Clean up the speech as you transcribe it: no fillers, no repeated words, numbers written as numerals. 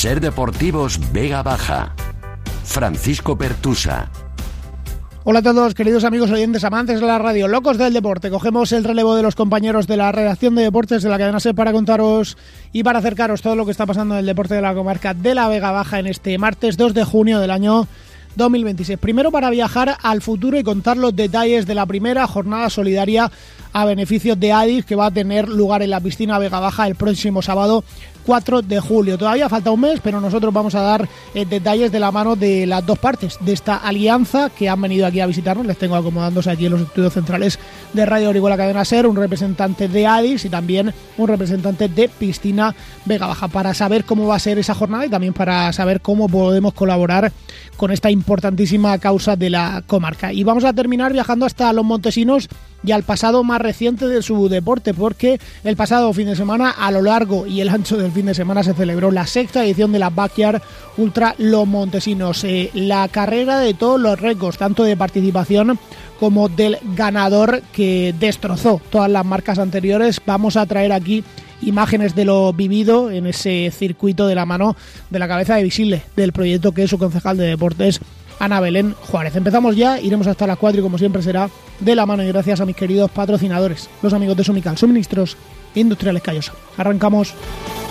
Ser Deportivos Vega Baja. Francisco Pertusa. Hola a todos, queridos amigos oyentes, amantes de la radio, locos del deporte. Cogemos el relevo de los compañeros de la redacción de deportes de la cadena SER para contaros y para acercaros todo lo que está pasando en el deporte de la comarca de la Vega Baja en este martes 2 de junio del año 2026. Primero, para viajar al futuro y contar los detalles de la primera jornada solidaria a beneficio de ADIS, que va a tener lugar en la piscina Vega Baja el próximo sábado 4 de julio. Todavía falta un mes, pero nosotros vamos a dar detalles de la mano de las dos partes de esta alianza que han venido aquí a visitarnos. Les tengo acomodándose aquí en los estudios centrales de Radio Orihuela Cadena SER, un representante de ADIS y también un representante de Piscina Vega Baja, para saber cómo va a ser esa jornada y también para saber cómo podemos colaborar con esta importantísima causa de la comarca. Y vamos a terminar viajando hasta Los Montesinos y al pasado más reciente de su deporte, porque el pasado fin de semana, a lo largo y el ancho del fin de semana, se celebró la sexta edición de la Backyard Ultra Los Montesinos, la carrera de todos los récords, tanto de participación como del ganador, que destrozó todas las marcas anteriores. Vamos a traer aquí imágenes de lo vivido en ese circuito de la mano de la cabeza de visible del proyecto, que es su concejal de deportes, Ana Belén Juárez. Empezamos ya, iremos hasta las 4 y como siempre será de la mano y gracias a mis queridos patrocinadores, los amigos de Sumical, Suministros Industriales Callosa. Arrancamos.